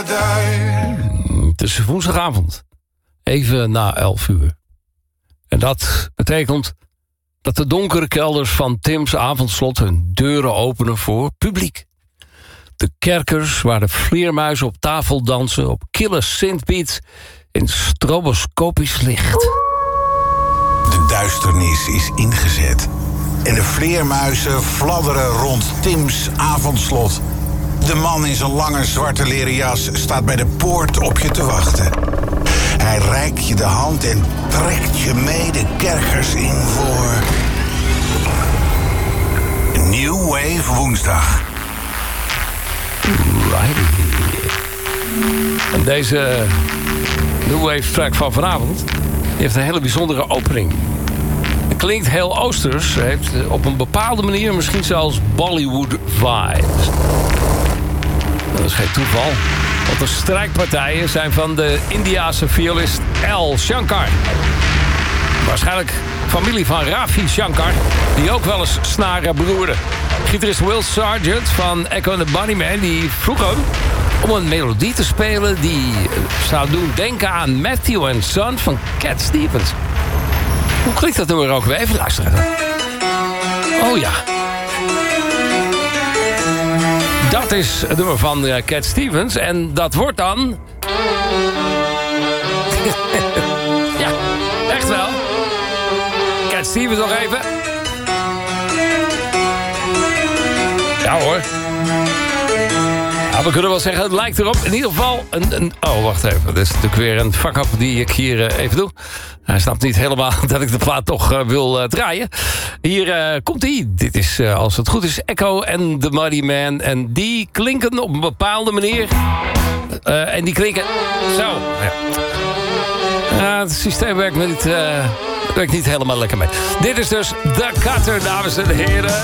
Het is woensdagavond, even na 11 uur. En dat betekent dat de donkere kelders van Tim's Avondslot hun deuren openen voor publiek. De kerkers waar de vleermuizen op tafel dansen op kille synthbeats in stroboscopisch licht. De duisternis is ingezet en de vleermuizen fladderen rond Tim's Avondslot. De man in zijn lange zwarte leren jas staat bij de poort op je te wachten. Hij reikt je de hand en trekt je mee de kerkers in voor New Wave woensdag. Righty. En deze New Wave track van vanavond heeft een hele bijzondere opening. Het klinkt heel oosters, heeft op een bepaalde manier misschien zelfs Bollywood vibes. Dat is geen toeval, want de strijkpartijen zijn van de Indiase violist L. Shankar. Waarschijnlijk familie van Ravi Shankar, die ook wel eens snaren beroerde. Gitarist Will Sargent van Echo and the Bunnymen, die vroeg hem om een melodie te spelen die zou doen denken aan Matthew & Son van Cat Stevens. Hoe klinkt dat nummer ook weer? Even luisteren. Oh ja. Dat is het nummer van Cat Stevens. En dat wordt dan... ja, echt wel. Cat Stevens nog even. Ja hoor. Ja, we kunnen wel zeggen, het lijkt erop. In ieder geval Oh, wacht even. Dit is natuurlijk weer een fuck-up die ik hier even doe. Hij snapt niet helemaal dat ik de plaat toch wil draaien. Hier komt hij. Dit is, als het goed is, Echo and the Muddy Man. En die klinken op een bepaalde manier. En die klinken zo. Ja, het systeem werkt niet helemaal lekker mee. Dit is dus The Cutter, dames en heren.